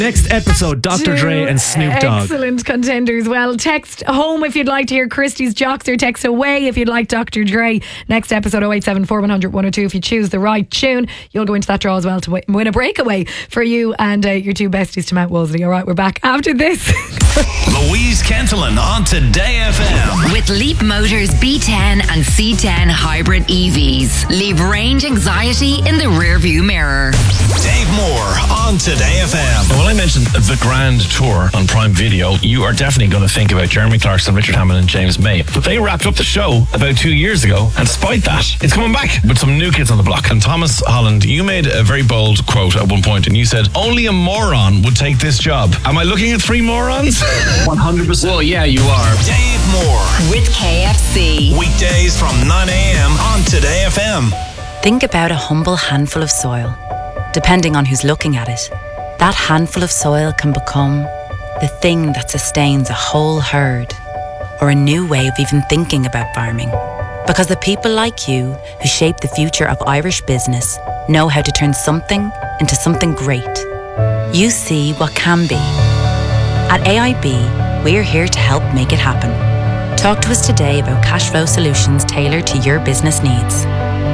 Next episode, Dr. Dre and Snoop Dogg. Excellent contenders. Well, text home if you'd like to hear Christie's Jocks, or text away if you'd like Dr. Dre. Next episode, 0874 100 102. If you choose the right tune, you'll go into that draw as well to win a breakaway for you and your two besties to Mount Wolseley. All right, we're back after this. Louise Kentelin on Today FM. With Leap Motors B10 and C10 hybrid EVs. Leave range anxiety in the rearview mirror. Dave Moore on Today FM. Well, I mentioned the Grand Tour on Prime Video. You are definitely going to think about Jeremy Clarkson, Richard Hammond and James May. But they wrapped up the show about 2 years ago, and despite that, it's coming back with some new kids on the block. And Thomas Holland, you made a very bold quote at one point, and you said, only a moron would take this job. Am I looking at three morons? 100%. Well, yeah, you are. Dave Moore. With KFC. Weekdays from 9 a.m. on Today FM. Think about a humble handful of soil. Depending on who's looking at it, that handful of soil can become the thing that sustains a whole herd, or a new way of even thinking about farming. Because the people like you who shape the future of Irish business know how to turn something into something great. You see what can be. At AIB, we're here to help make it happen. Talk to us today about cash flow solutions tailored to your business needs.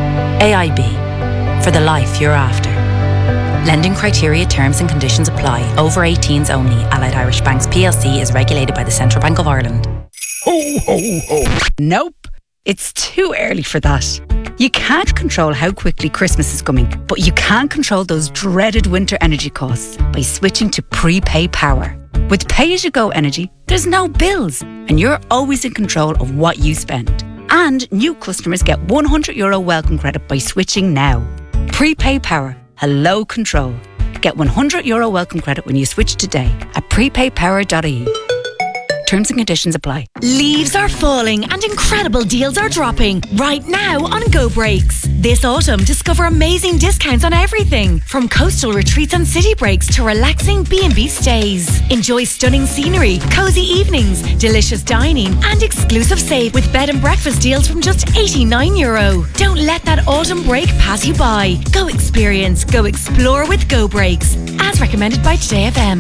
AIB, for the life you're after. Lending criteria, terms and conditions apply. Over 18s only. Allied Irish Banks PLC is regulated by the Central Bank of Ireland. Ho, ho, ho. Nope, it's too early for that. You can't control how quickly Christmas is coming, but you can control those dreaded winter energy costs by switching to prepay power. With pay-as-you-go energy, there's no bills, and you're always in control of what you spend. And new customers get €100 welcome credit by switching now. Prepay power. Hello control. Get €100 welcome credit when you switch today at prepaypower.ie. Terms and conditions apply. Leaves are falling and incredible deals are dropping right now on Go Breaks. This autumn, discover amazing discounts on everything from coastal retreats and city breaks to relaxing B&B stays. Enjoy stunning scenery, cozy evenings, delicious dining and exclusive save with bed and breakfast deals from just €89. Don't let that autumn break pass you by. Go experience, go explore with Go Breaks, as recommended by Today FM.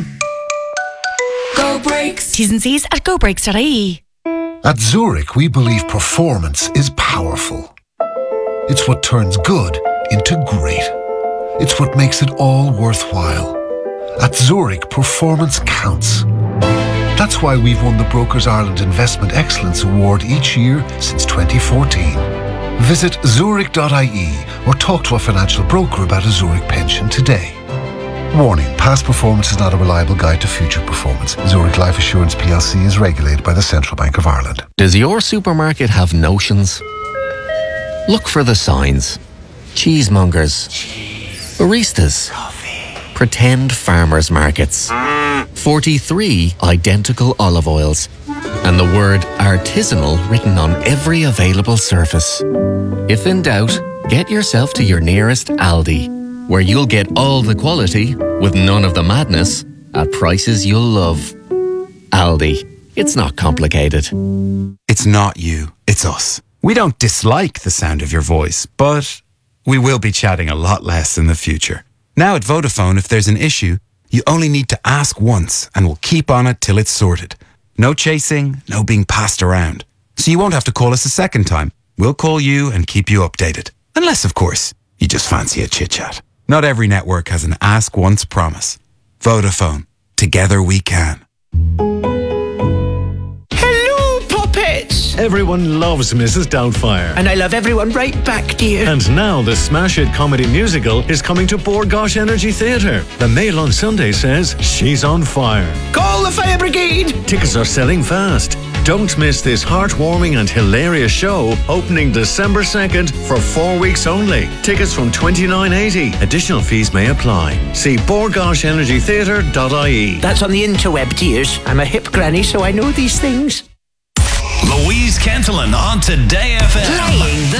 Go Breaks. T's and C's at gobreaks.ie. At Zurich, we believe performance is powerful. It's what turns good into great. It's what makes it all worthwhile. At Zurich, performance counts. That's why we've won the Brokers Ireland Investment Excellence Award each year since 2014. Visit zurich.ie or talk to a financial broker about a Zurich pension today. Warning, past performance is not a reliable guide to future performance. Zurich Life Assurance PLC is regulated by the Central Bank of Ireland. Does your supermarket have notions? Look for the signs. Cheesemongers. Baristas. Pretend farmers markets. 43 identical olive oils. And the word artisanal written on every available surface. If in doubt, get yourself to your nearest Aldi, where you'll get all the quality with none of the madness at prices you'll love. Aldi. It's not complicated. It's not you, it's us. We don't dislike the sound of your voice, but we will be chatting a lot less in the future. Now at Vodafone, if there's an issue, you only need to ask once and we'll keep on it till it's sorted. No chasing, no being passed around. So you won't have to call us a second time. We'll call you and keep you updated. Unless, of course, you just fancy a chit-chat. Not every network has an ask once promise. Vodafone. Together we can. Hello, puppets! Everyone loves Mrs. Doubtfire. And I love everyone right back, dear. And now the smash hit comedy musical is coming to Bord Gáis Energy Theatre. The Mail on Sunday says she's on fire. Call the fire brigade! Tickets are selling fast. Don't miss this heartwarming and hilarious show opening December 2nd for 4 weeks only. Tickets from $29.80. Additional fees may apply. See bordgaishenergytheatre.ie. That's on the interweb, dears. I'm a hip granny, so I know these things. Louise Kentelin on Today FM. Playing the